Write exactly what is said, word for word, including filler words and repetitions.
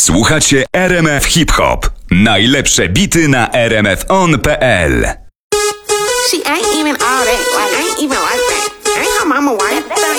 Słuchacie R M F Hip Hop. Najlepsze bity na r m f on kropka p l. She ain't even all that, like, ain't even like that. Ain't her mama wife.